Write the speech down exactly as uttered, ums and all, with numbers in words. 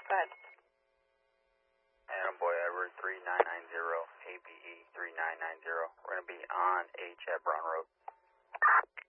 ahead. Adam Boy Edward three nine nine zero, A B E three nine nine zero. We're going to be on H at Brown Road.